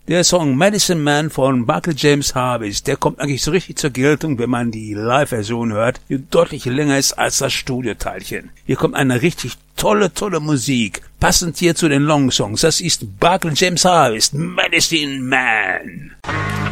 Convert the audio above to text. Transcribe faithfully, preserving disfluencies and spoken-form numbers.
Der Song Medicine Man von Barclay James Harvey, der kommt eigentlich so richtig zur Geltung, wenn man die Live-Version hört, die deutlich länger ist als das Studioteilchen. Hier kommt eine richtig tolle, tolle Musik, passend hier zu den Long Songs. Das ist Barclay James Harvey, Medicine Man.